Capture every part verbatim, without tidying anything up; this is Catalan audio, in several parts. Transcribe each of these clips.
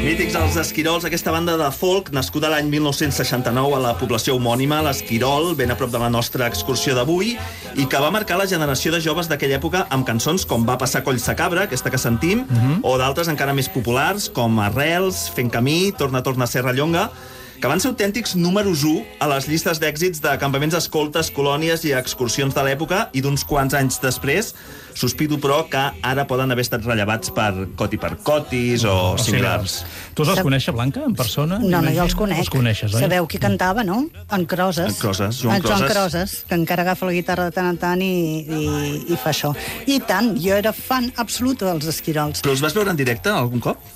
Mítics els Esquirols, aquesta banda de folk nascuda l'any mil nou-cents seixanta-nou a la població homònima, l'Esquirol, ben a prop de la nostra excursió d'avui, i que va marcar la generació de joves d'aquella època amb cançons com Va passar Coll sa Cabra, aquesta que sentim, uh-huh. o d'altres encara més populars com Arrels, Fent camí, Torna, torna a Serra Llonga, que van ser autèntics números u a les llistes d'èxits de campaments escoltes, colònies i excursions de l'època, i d'uns quants anys després, sospito, però, que ara poden haver estat rellevats per Coti per Cotis o, o similars. Tu els Sab... coneixes, Blanca, en persona? No, no, jo els conec. Els coneixes, oi? Sabeu qui cantava, no? En Croses. En Croses, Joan en Joan Croses. Croses, que encara agafa la guitarra de tant en tant i, i, i fa això. I tant, jo era fan absoluta dels Esquirols. Però els vas veure en directe algun cop?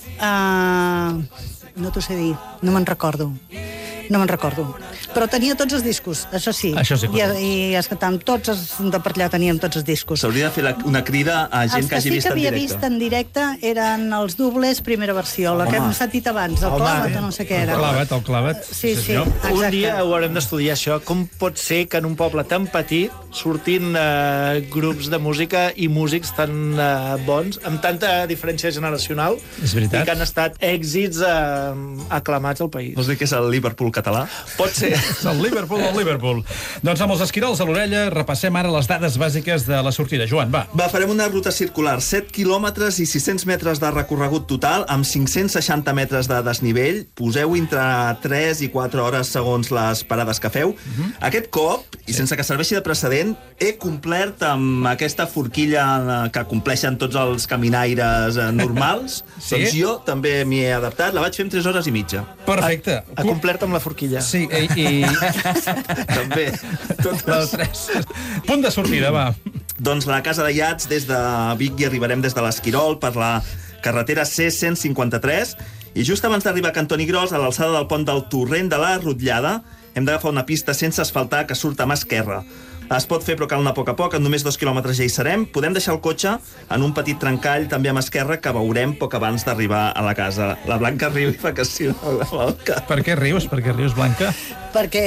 Uh, no t'ho sé dir, no me'n recordo. No me'n recordo. Però tenia tots els discos, això sí. Això sí. I, i escoltàvem tots els de per allà, teníem tots els discos. S'hauria de fer la, una crida a gent els que hagi sí vist que en havia directe. vist en directe eren els dobles primera versió, la Home. que hem sentit abans, el clavet o no sé què era. El clavet, el clavet. Sí, sí, senyor. exacte. Un dia haurem d'estudiar això. Com pot ser que en un poble tan petit surtin eh, grups de música i músics tan eh, bons, amb tanta diferència generacional, És veritat. i que han estat èxits eh, aclamats al país. Vols dir que és el Liverpool català? Pot ser. És el Liverpool del Liverpool. Doncs amb els Esquirols a l'orella repassem ara les dades bàsiques de la sortida. Joan, va. Va, farem una ruta circular, set quilòmetres i sis-cents metres de recorregut total, amb cinc-cents seixanta metres de desnivell. Poseu entre tres i quatre hores segons les parades que feu. Uh-huh. Aquest cop, i sense que serveixi de precedent, he complert amb aquesta forquilla que compleixen tots els caminaires eh, normals. Sí? Doncs jo també m'hi he adaptat. La vaig fer en tres hores i mitja. Perfecte. Ha complert amb la forquilla. Sí, i... i... També. Les Totes. tres. Punt de sortida, va. Doncs la Casa de Llats, des de Vic, i arribarem des de l'Esquirol per la carretera C cent cinquanta-tres, i just abans d'arribar a Cantoni Gros, a l'alçada del pont del Torrent de la Rotllada, hem d'agafar una pista sense asfaltar que surt a mà esquerra. Es pot fer, però cal anar a poc a poc. En només dos quilòmetres ja hi serem. Podem deixar el cotxe en un petit trencall, també a mà esquerra, que veurem poc abans d'arribar a la casa. La Blanca riu i fa que sí. Per què rius? Per què rius, Blanca? Perquè,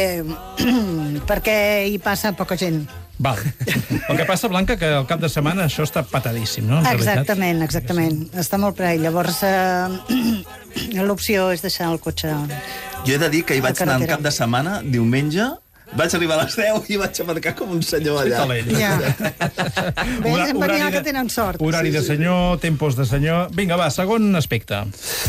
perquè hi passa poca gent. Val. El que passa, Blanca, que al cap de setmana això està patadíssim, no? En realitat. Exactament, exactament. Està molt ple. Llavors, eh, l'opció és deixar el cotxe... Jo he de dir que hi vaig A anar en carretera. cap de setmana, diumenge, vaig arribar a les deu i vaig aparcar com un senyor allà. Ja. Bé, Hora- sempre n'hi horari ha de- que tenen sort. Horari de senyor, tempos de senyor... Vinga, va, segon aspecte.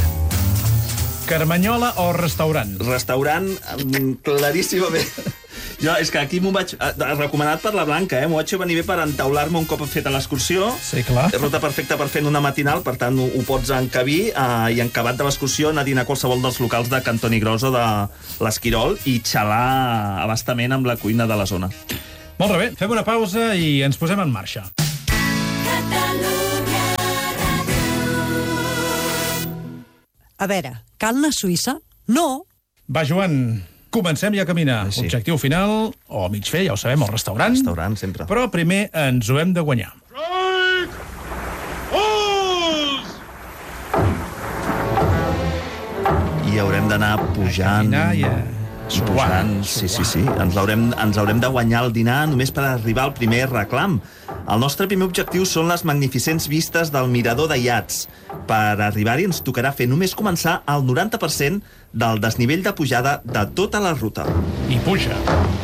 Carmanyola o restaurant? Restaurant, mm, claríssimament. Jo, és que aquí m'ho vaig... eh, recomanat per la Blanca, eh? M'ho vaig venir bé per entaular-me un cop feta l'excursió. Sí, clar. Ruta perfecta per fer una matinal, per tant, ho, ho pots encabir, eh, i en acabat de l'excursió anar a dinar a qualsevol dels locals de Cantoni Gros o de l'Esquirol i xalar abastament amb la cuina de la zona. Molt bé, fem una pausa i ens posem en marxa. A veure, cal anar a Suïssa? No. Va, Joan, comencem ja a caminar. Sí. Objectiu final, o mig fer, ja ho sabem, el restaurant. Restaurant, sempre. Però primer ens ho hem de guanyar. I haurem d'anar pujant... Caminar i... eh, I pujant, sí, sí, sí. Ens haurem, ens haurem de guanyar el dinar només per arribar al primer reclam. El nostre primer objectiu són les magnificents vistes del mirador de Llats. Per arribar-hi ens tocarà fer només començar el noranta per cent del desnivell de pujada de tota la ruta. I puja.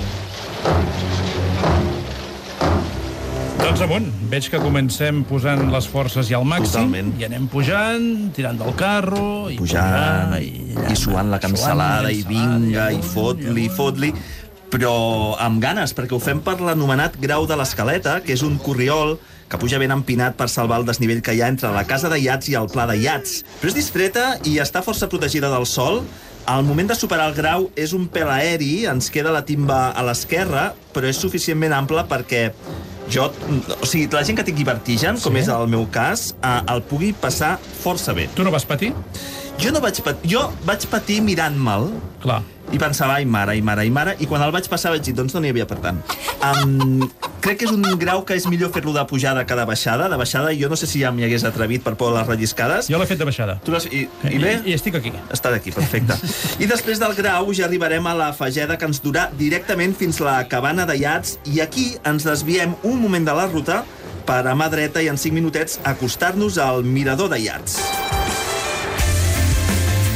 Doncs amunt. Veig que comencem posant les forces ja al màxim. Totalment. I anem pujant, tirant del carro... I Pujant, pujant, i suant la cansalada, i vinga, i fot-li, fot-li... Però amb ganes, perquè ho fem per l'anomenat Grau de l'Escaleta, que és un corriol que puja ben empinat per salvar el desnivell que hi ha entre la Casa de Llats i el Pla de Llats. Però és distreta i està força protegida del sol. Al moment de superar el grau és un pèl aeri, ens queda la timba a l'esquerra, però és suficientment ample perquè jo, o sigui, la gent que tingui vertigen, com Sí. és el meu cas, eh, el pugui passar força bé. Tu no vas patir? Jo no vaig patir, jo vaig patir mirant-me'l, Clar. i pensava, ai mare, ai mare, ai mare, i quan el vaig passar vaig dir, doncs no n'hi havia per tant. Um, crec que és un grau que és millor fer-lo de pujada que de baixada. De baixada jo no sé si ja m'hi hagués atrevit per por a les relliscades. Jo l'he fet de baixada. Tu l'has... I, I bé? I, I estic aquí. Està d'aquí, perfecte. I després del grau ja arribarem a la Fageda, que ens durà directament fins la Cabana de Llats, i aquí ens desviem un moment de la ruta per a mà dreta i en cinc minutets acostar-nos al mirador de Llats.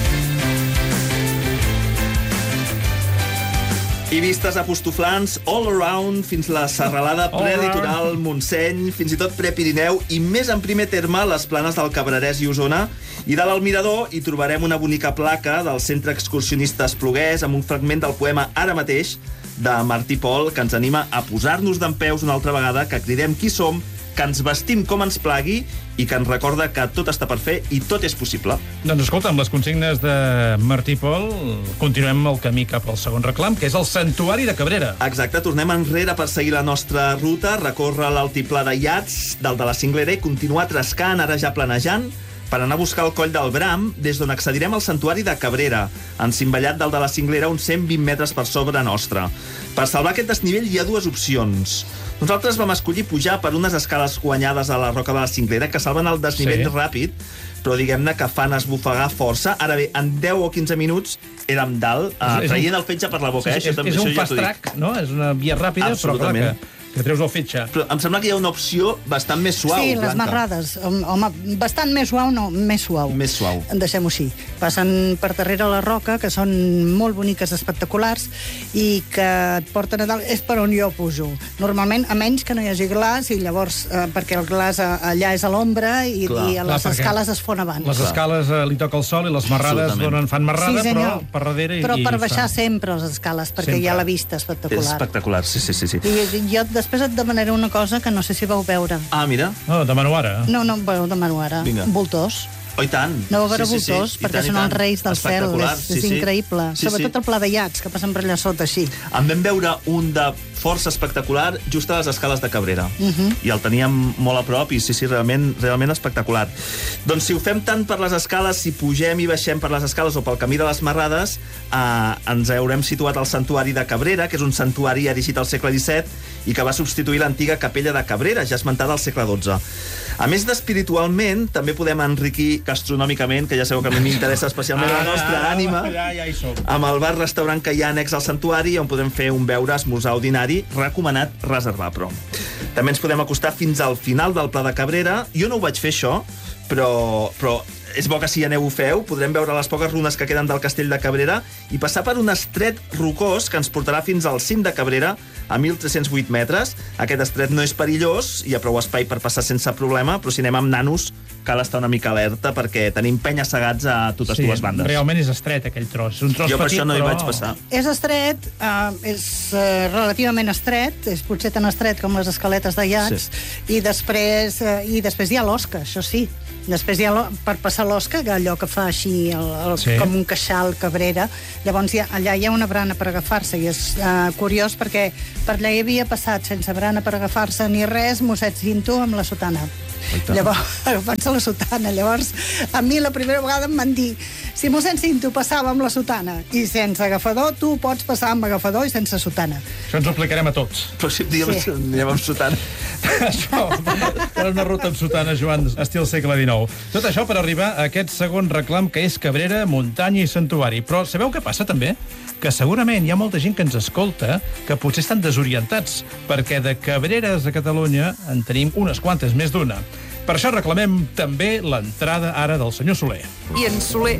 I vistes apostoflants all around, fins la serralada prelitoral, Montseny, fins i tot Prepirineu, i més en primer terme les planes del Cabrerès i Osona. I dalt al mirador hi trobarem una bonica placa del Centre Excursionista Espluguès amb un fragment del poema Ara mateix de Martí Pol, que ens anima a posar-nos dempeus una altra vegada, que cridem qui som, que ens vestim com ens plagui i que ens recorda que tot està per fer i tot és possible. Doncs escolta, amb les consignes de Martí Pol, continuem el camí cap al segon reclam, que és el Santuari de Cabrera. Exacte, tornem enrere per seguir la nostra ruta, recórrer l'altiplà de Iats, dalt de la Cinglera, i continuar trascant, ara ja planejant, per anar a buscar el Coll del Bram, des d'on accedirem al Santuari de Cabrera, encimbellat dalt de la Cinglera, uns cent vint metres per sobre nostra. Per salvar aquest desnivell hi ha dues opcions. Nosaltres vam escollir pujar per unes escales guanyades a la roca de la Cinglera que salven el desnivell sí. ràpid, però diguem-ne que fan esbufegar força. Ara bé, en deu o quinze minuts érem dalt, uh, traient el fetge per la boca. Sí, sí, eh? és, és un fast track, no? És una via ràpida, però clar que... que treus el fetge. Però em sembla que hi ha una opció bastant més suau, Sí, les Blanca. marrades. Home, bastant més suau, no, més suau. Més suau. Deixem-ho així. Passen per darrere la roca, que són molt boniques, espectaculars, i que et porten a dalt. És per on jo pujo. Normalment, a menys que no hi hagi glaç, i llavors, eh, perquè el glaç allà és a l'ombra, i, Clar. i a les Clar, escales es fon abans. Les escales eh, li toca el sol i les marrades donen, fan marrada, sí, però per darrere... Però i, per i baixar fa... sempre les escales, perquè sempre. hi ha la vista espectacular. És espectacular, sí, sí, sí. sí. I jo després et demanaré una cosa que no sé si vau veure. Ah, mira. Oh, demano ara. No, no, vau demano ara. Vinga. Voltors. Oh, i tant. No vau veure sí, sí, sí. voltors, I perquè tant, i són tant. els reis del cel. Espectacular, És, sí, és sí. increïble. Sí, Sobretot sí. el Pla de Iats, que passen per allà sota així. En vam veure un de força espectacular just a les escales de Cabrera. Uh -huh. I el teníem molt a prop i sí, sí, realment, realment espectacular. Doncs si ho fem tant per les escales, si pugem i baixem per les escales o pel camí de les Marrades, eh, ens haurem situat al Santuari de Cabrera, que és un santuari erigit al segle disset i que va substituir l'antiga capella de Cabrera, ja esmentada al segle dotze. A més d'espiritualment, també podem enriquir gastronòmicament, que ja sabeu que a mi m'interessa especialment la nostra ànima, Ja, ja hi som. amb el bar-restaurant que hi ha annex al santuari, on podem fer un beure esmorzar ordinari, recomanat reservar, però. També ens podem acostar fins al final del Pla de Cabrera. Jo no ho vaig fer, això, però, però és bo que si aneu ho feu. Podrem veure les poques runes que queden del castell de Cabrera i passar per un estret rocós que ens portarà fins al cim de Cabrera, a mil tres-cents vuit metres. Aquest estret no és perillós, hi ha prou espai per passar sense problema, però si anem amb nanos cal estar una mica alerta perquè tenim penya-segats a totes Sí, dues bandes. realment és estret, aquell tros. És un tros Jo per petit, això no hi però... vaig passar. És estret, eh, és eh, relativament estret, és potser tan estret com les escaletes de Iats, sí. i, després, eh, i després hi ha l'Osca, això sí. Després hi ha, l'O- per passar l'Osca, que allò que fa així, el, el, Sí. com un queixal, Cabrera, llavors hi ha, allà hi ha una brana per agafar-se, i és eh, curiós perquè per allà hi havia passat sense brana per agafar-se ni res, mosset Cinto amb la sotana. Llavors, agafant-se la sotana. Llavors, a mi la primera vegada em van dir si mossèn Cinto passava amb la sotana i sense agafador, tu pots passar amb agafador i sense sotana. Això ens ho aplicarem a tots. Però si diem, Sí. anem amb sotana. Això, era una ruta amb sotana, Joan, estil segle dinou. Tot això per arribar a aquest segon reclam, que és Cabrera, muntanya i santuari. Però sabeu què passa, també? Que segurament hi ha molta gent que ens escolta que potser estan desorientats, perquè de Cabreres a Catalunya en tenim unes quantes, més d'una. Per això reclamem també l'entrada ara del senyor Soler. I en Soler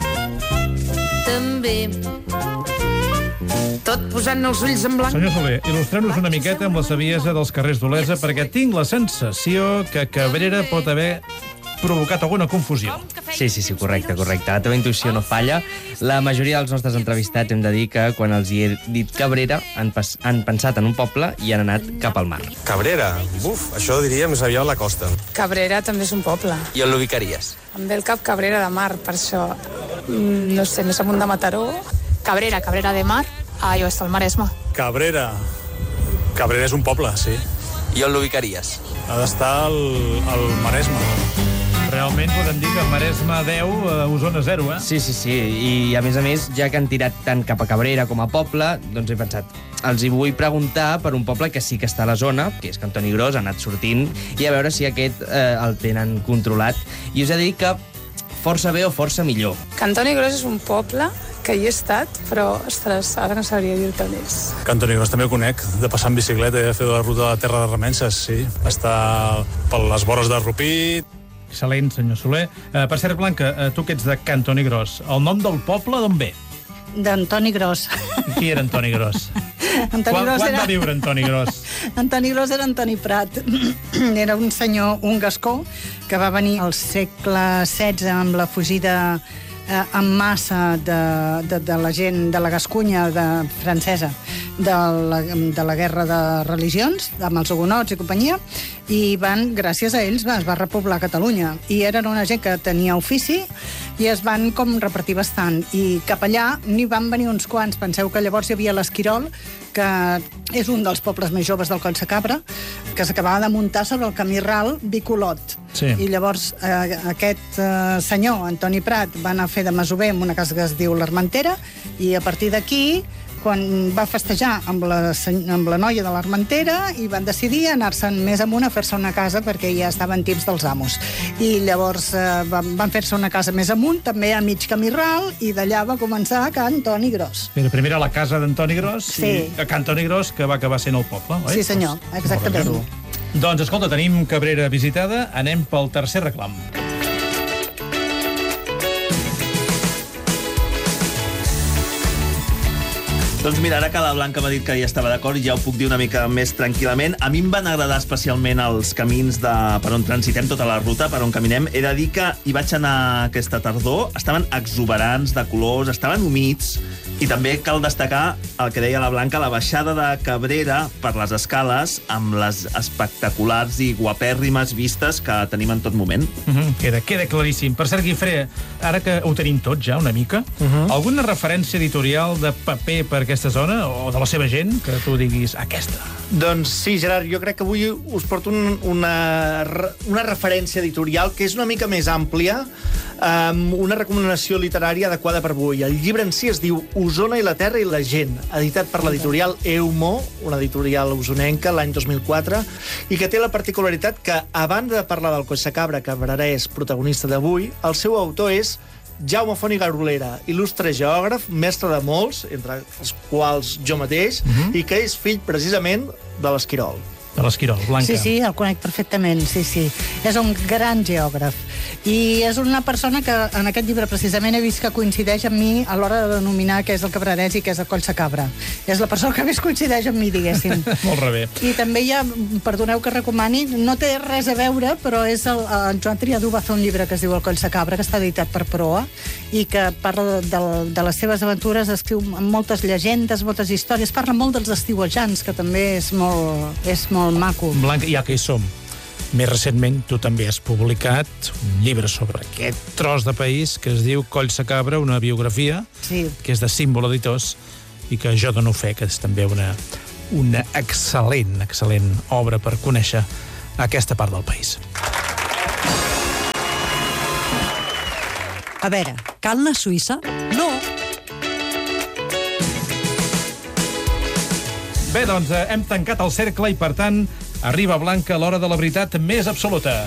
també. Tot posant els ulls en blanc. Senyor Soler, il·lustrem-nos una miqueta amb la saviesa dels carrers d'Olesa, perquè tinc la sensació que Cabrera pot haver provocat alguna confusió. Sí, sí, sí, correcte, correcte. La teva intuïció no falla. La majoria dels nostres entrevistats hem de dir que quan els hi he dit Cabrera han, pas, han pensat en un poble i han anat cap al mar. Cabrera, buf, això diria més aviat la costa. Cabrera també és un poble. I on l'ubicaries? Em ve el cap Cabrera de Mar, per això, mm, no sé, més amunt de Mataró. Cabrera, Cabrera de Mar, allò està al Maresme. Cabrera. Cabrera és un poble, sí. I on l'ubicaries? Ha d'estar al, al Maresme. Realment podem dir que Maresme deu, a Osona zero, eh? Sí, sí, sí. I a més a més, ja que han tirat tant cap a Cabrera com a poble, doncs he pensat, els hi vull preguntar per un poble que sí que està a la zona, que és Cantoni Gros, ha anat sortint, i a veure si aquest eh, el tenen controlat. I us he de dir que força bé o força millor. Cantoni Gros és un poble que hi he estat, però, ostres, ara no sabria dir-te on és. Cantoni Gros també ho conec, de passar en bicicleta i de fer la ruta de la Terra de Remenses, sí. Està per les vores de Rupit. Excel·lent, senyor Soler. Uh, per cert, Blanca, uh, tu que ets de Cantoni Gros, el nom del poble d'on ve? d'Antoni Gros. Qui era Antoni Gros? Antoni Quan, Gros quan era... va viure Antoni Gros? Antoni Gros era Antoni Prat. Era un senyor, un gascó, que va venir al segle setze amb la fugida eh, en massa de, de, de la gent de la Gascunya de, francesa, de la, de la guerra de religions, amb els hugonots i companyia, i van, gràcies a ells es va repoblar Catalunya. I eren una gent que tenia ofici i es van com repartir bastant. I cap allà n'hi van venir uns quants. Penseu que llavors hi havia l'Esquirol, que és un dels pobles més joves del Collsacabra, que s'acabava de muntar sobre el camí ral Bicolot. Sí. I llavors eh, aquest eh, senyor, Antoni Prat, va anar a fer de masover en una casa que es diu l'Armentera, i a partir d'aquí, quan va festejar amb la, amb la noia de l'Armentera, i van decidir anar-se'n més amunt a fer-se una casa perquè ja estaven tips dels amos. I llavors eh, van, van fer-se una casa més amunt, també a mig camí ral, i d'allà va començar Can Toni Gros. Mira, primer era la casa d'Antoni Gros, Sí. i a Can Toni Gros, que va acabar sent el poble, oi? Sí, senyor, exactament. Doncs, escolta, tenim Cabrera visitada, anem pel tercer reclam. Doncs mira, ara que la Blanca m'ha dit que ja estava d'acord i ja ho puc dir una mica més tranquil·lament. A mi em van agradar especialment els camins de per on transitem tota la ruta, per on caminem. He de dir que hi vaig anar aquesta tardor, estaven exuberants de colors, estaven humits, i també cal destacar el que deia la Blanca, la baixada de Cabrera per les escales amb les espectaculars i guapèrrimes vistes que tenim en tot moment. Uh -huh, queda, queda claríssim. Per cert, Guifré, ara que ho tenim tot ja una mica, uh -huh. alguna referència editorial de paper per aquesta zona, o de la seva gent, que tu diguis aquesta? Doncs sí, Gerard, jo crec que avui us porto un, una, una referència editorial que és una mica més àmplia, amb una recomanació literària adequada per avui. El llibre en si es diu Osona i la terra i la gent, editat per l'editorial Eumo, una editorial osonenca, l'any dos mil quatre, i que té la particularitat que, a banda de parlar del Collsacabra, que és protagonista d'avui, el seu autor és Jaume Font i Garolera, il·lustre geògraf, mestre de molts, entre els quals jo mateix, uh-huh. i que és fill, precisament, de l'Esquirol. De l'Esquirol, Blanca. Sí, sí, el conec perfectament, sí, sí. És un gran geògraf. I és una persona que en aquest llibre precisament he vist que coincideix amb mi a l'hora de denominar què és el Cabrerès i què és el Collsacabra. És la persona que més coincideix amb mi, diguéssim. Molt rebé. I també hi ha, perdoneu que recomani, no té res a veure, però és el, el Joan Triadú va fer un llibre que es diu El Collsacabra, que està editat per Proa, i que parla de, de, de les seves aventures, escriu moltes llegendes, moltes històries, parla molt dels estiuejants, que també és molt, és molt maco. Blanca, ja que hi som, més recentment tu també has publicat un llibre sobre aquest tros de país que es diu Collsacabra, una biografia, sí. que és de Símbol Editors, i que jo dono fe que és també una, una excel·lent, excel·lent obra per conèixer aquesta part del país. A veure, cal anar a Suïssa? No. Bé, doncs eh, hem tancat el cercle i, per tant, arriba, Blanca, a l'hora de la veritat més absoluta.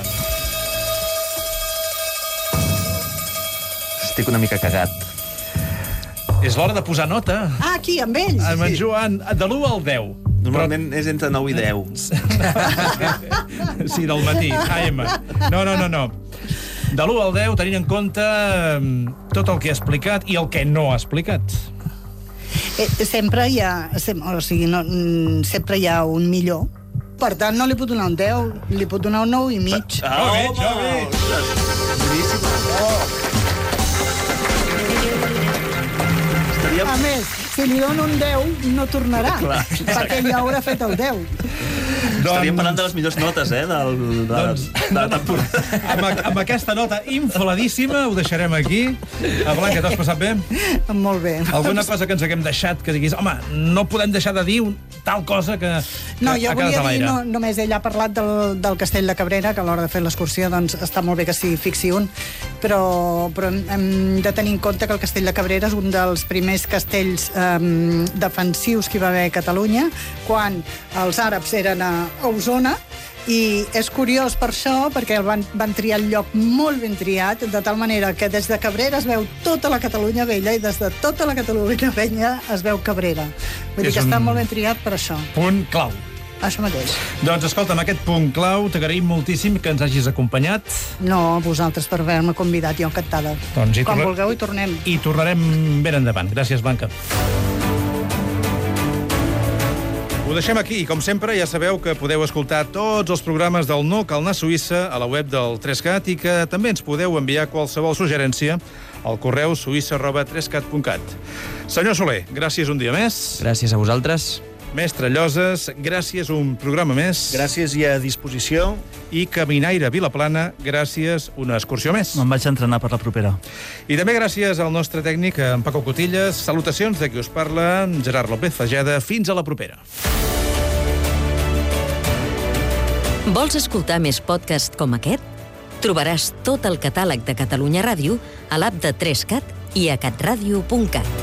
Estic una mica cagat. És l'hora de posar nota. Ah, aquí, amb ells. Amb en Joan, de l'u al deu. Normalment Però... és entre nou i deu. Sí, del matí, A M. No, no, no, no. De l'u al deu, tenint en compte tot el que ha explicat i el que no ha explicat. Eh, sempre hi ha, sempre, o sigui, no, sempre hi ha un millor. Per tant, no li puc donar un deu, li puc donar un nou i mig. Ah, jo veig, jo veig. Boníssim. Oh. Estaríem... A més, si li dono un deu, no tornarà, Clar. perquè ja haurà fet el deu. Estaríem parlant de les millors notes, eh, del, de, Doncs- de la temporada. Amb, amb aquesta nota infladíssima ho deixarem aquí. A Blanca, t'has passat bé? Molt bé. Alguna cosa que ens haguem deixat que diguis, home, no podem deixar de dir un- tal cosa que, que No, jo ha quedat volia a dir, l'aire. no, només ell ha parlat del, del castell de Cabrera, que a l'hora de fer l'excursió doncs, està molt bé que s'hi fixi un, però, però hem de tenir en compte que el castell de Cabrera és un dels primers castells eh, defensius que hi va haver a Catalunya, quan els àrabs eren a Osona, i és curiós per això, perquè el van, van triar el lloc molt ben triat, de tal manera que des de Cabrera es veu tota la Catalunya Vella i des de tota la Catalunya Vella es veu Cabrera. Vull dir És que està un- molt ben triat per això. Punt clau. això mateix. Doncs escolta, amb aquest punt clau t'agraïm moltíssim que ens hagis acompanyat. No, vosaltres per haver-me convidat, jo encantada. Doncs hi Quan torna- vulgueu hi tornem. I tornarem ben endavant. Gràcies, Blanca. Ho deixem aquí i, com sempre, ja sabeu que podeu escoltar tots els programes del No Cal Anar a Suïssa a la web del tres cat i que també ens podeu enviar qualsevol suggerència al correu suïssa arroba tres cat punt cat. Senyor Soler, gràcies un dia més. Gràcies a vosaltres. Mestre Lloses, gràcies un programa més. Gràcies i a disposició. I Caminaire Vilaplana, gràcies una excursió més. Me'n vaig entrenar per la propera. I també gràcies al nostre tècnic, en Paco Cotillas. Salutacions de qui us parla, Gerard López Fageda. Fins a la propera. Vols escoltar més podcasts com aquest? Trobaràs tot el catàleg de Catalunya Ràdio a l'app de tres cat i a catradio punt cat.